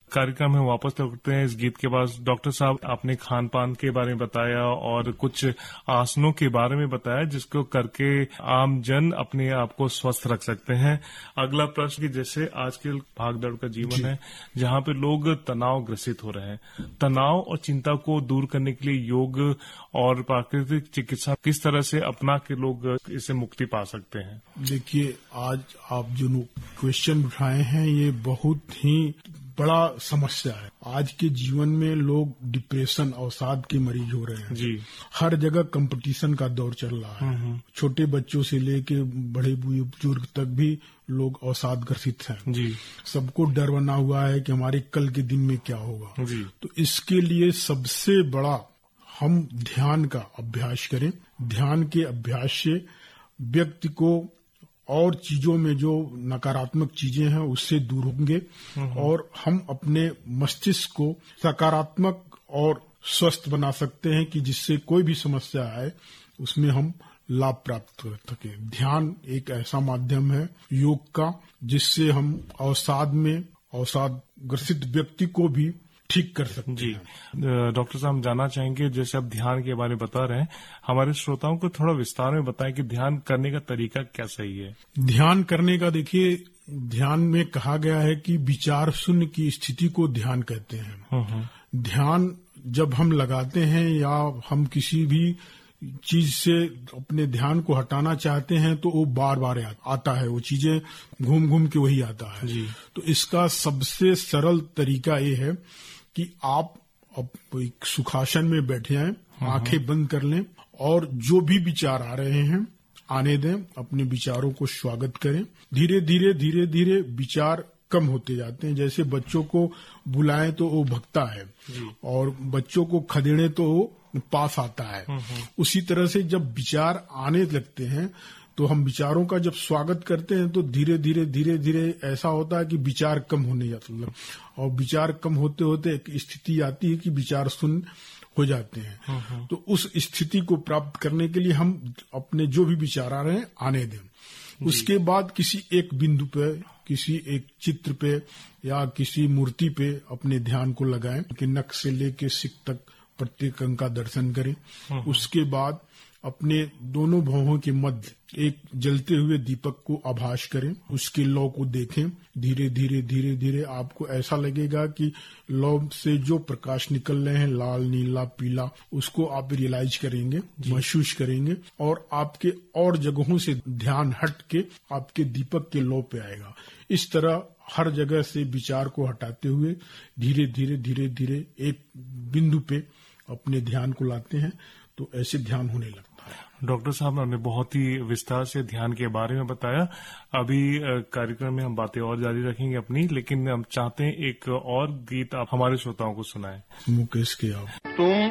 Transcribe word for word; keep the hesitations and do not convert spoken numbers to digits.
कार्यक्रम में वापस लौटते हैं इस गीत के बाद। डॉक्टर साहब, आपने खान पान के बारे में बताया और कुछ आसनों के बारे में बताया जिसको करके आम जन अपने आप को स्वस्थ रख सकते हैं। अगला प्रश्न की जैसे आजकल भागदौड़ का जीवन है जहाँ पे लोग तनाव ग्रसित हो रहे हैं, तनाव और चिंता को दूर करने के लिए योग और प्राकृतिक चिकित्सा किस तरह से अपना के लोग इससे मुक्ति पा सकते हैं? देखिए, आज आप जो क्वेश्चन उठाए हैं ये बहुत ही बड़ा समस्या है। आज के जीवन में लोग डिप्रेशन, अवसाद के मरीज हो रहे हैं जी। हर जगह कंपटीशन का दौर चल रहा है। छोटे बच्चों से लेके बड़े बुजुर्ग तक भी लोग अवसाद ग्रसित हैं जी। सबको डर बना हुआ है कि हमारे कल के दिन में क्या होगा जी। तो इसके लिए सबसे बड़ा हम ध्यान का अभ्यास करें। ध्यान के अभ्यास से व्यक्ति को और चीजों में जो नकारात्मक चीजें हैं उससे दूर होंगे और हम अपने मस्तिष्क को सकारात्मक और स्वस्थ बना सकते हैं कि जिससे कोई भी समस्या आए उसमें हम लाभ प्राप्त कर सके। ध्यान एक ऐसा माध्यम है योग का जिससे हम अवसाद में अवसाद ग्रसित व्यक्ति को भी ठीक कर सकते जी। हैं। डॉक्टर साहब, हम जानना चाहेंगे जैसे आप ध्यान के बारे में बता रहे हैं, हमारे श्रोताओं को थोड़ा विस्तार में बताएं कि ध्यान करने का तरीका क्या सही है? ध्यान करने का देखिए, ध्यान में कहा गया है कि विचार शून्य की स्थिति को ध्यान कहते हैं। ध्यान जब हम लगाते हैं या हम किसी भी चीज से अपने ध्यान को हटाना चाहते हैं तो वो बार बार आता है, वो चीजें घूम घूम के वही आता है जी। तो इसका सबसे सरल तरीका ये है कि आप अब एक सुखासन में बैठे जाएं, आंखें बंद कर लें और जो भी विचार आ रहे हैं आने दें, अपने विचारों को स्वागत करें। धीरे धीरे धीरे धीरे विचार कम होते जाते हैं। जैसे बच्चों को बुलाएं तो वो भगता है और बच्चों को खदेड़े तो वो पास आता है। उसी तरह से जब विचार आने लगते हैं तो हम विचारों का जब स्वागत करते हैं तो धीरे धीरे धीरे धीरे ऐसा होता है कि विचार कम होने जाते हैं और विचार कम होते होते एक स्थिति आती है कि विचार शून्य हो जाते हैं। तो उस स्थिति को प्राप्त करने के लिए हम अपने जो भी विचार आ रहे हैं आने दें। उसके बाद किसी एक बिंदु पे, किसी एक चित्र पे या किसी मूर्ति पे अपने ध्यान को लगाएं कि नख से लेके सिक तक प्रत्येक अंग का दर्शन करें। उसके बाद अपने दोनों भौहों के मध्य एक जलते हुए दीपक को आभास करें, उसके लौ को देखें। धीरे धीरे धीरे धीरे आपको ऐसा लगेगा कि लौ से जो प्रकाश निकल रहे हैं, लाल, नीला, पीला, उसको आप रियलाइज करेंगे, महसूस करेंगे और आपके और जगहों से ध्यान हट के आपके दीपक के लौ पे आएगा। इस तरह हर जगह से विचार को हटाते हुए धीरे धीरे धीरे धीरे एक बिंदु पे अपने ध्यान को लाते हैं तो ऐसे ध्यान होने लगता है। डॉक्टर साहब, हमने बहुत ही विस्तार से ध्यान के बारे में बताया। अभी कार्यक्रम में हम बातें और जारी रखेंगे अपनी, लेकिन हम चाहते हैं एक और गीत आप हमारे श्रोताओं को सुनाएं। मुकेश के आप